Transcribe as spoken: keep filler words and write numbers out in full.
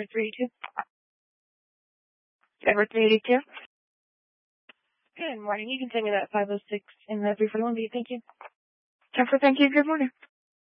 Denver three eighty-two. Denver three eighty-two. Good morning. You can send me that five oh six in the three forty-one, thank you. Jennifer, thank you. Good morning.